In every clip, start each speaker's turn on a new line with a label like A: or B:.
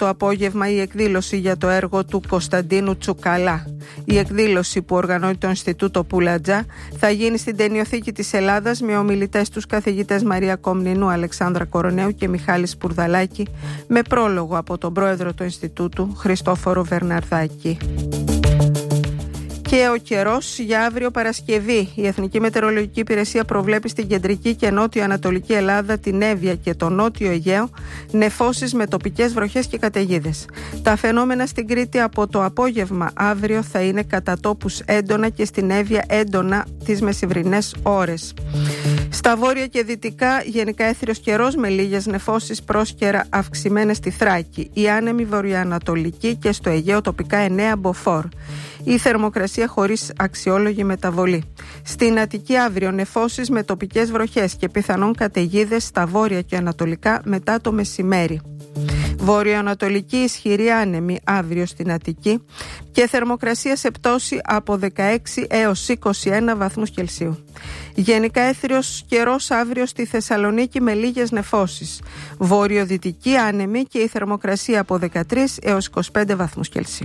A: το απόγευμα η εκδήλωση για το έργο του Κωνσταντίνου Τσουκαλά. Η εκδήλωση που οργανώνει το Ινστιτούτο Πουλατζά θα γίνει στην Ταινιοθήκη της Ελλάδας με ομιλητές τους καθηγητές Μαρία Κομνηνού, Αλεξάνδρα Κορονέου και Μιχάλη Σπουρδαλάκη, με πρόλογο από τον πρόεδρο του Ινστιτούτου, Χριστόφορο Βερναρδάκη. Και ο καιρός για αύριο Παρασκευή. Η Εθνική Μετεωρολογική Υπηρεσία προβλέπει στην κεντρική και νότιο-ανατολική Ελλάδα, την Εύβοια και το νότιο Αιγαίο νεφώσεις με τοπικές βροχές και καταιγίδες. Τα φαινόμενα στην Κρήτη από το απόγευμα αύριο θα είναι κατά τόπους έντονα και στην Εύβοια έντονα τις μεσημβρινές ώρες. Στα βόρεια και δυτικά γενικά έθριος καιρός με λίγες νεφώσεις, πρόσκαιρα αυξημένες στη Θράκη. Η άνεμη βορειοανατολική και στο Αιγαίο τοπικά 9 μποφόρ. Η θερμοκρασία χωρίς αξιόλογη μεταβολή. Στην Αττική αύριο νεφώσεις με τοπικές βροχές και πιθανόν καταιγίδες στα βόρεια και ανατολικά μετά το μεσημέρι. Βορειοανατολική ισχυρή άνεμη αύριο στην Αττική και θερμοκρασία σε πτώση από 16 έως 21 βαθμούς Κελσίου. Γενικά έθριος καιρός αύριο στη Θεσσαλονίκη με λίγες νεφώσεις. Βορειοδυτική άνεμη και η θερμοκρασία από 13 έως 25 βαθμούς Κελσίου.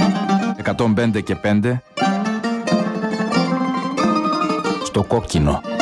B: 105 και 5 στο κόκκινο.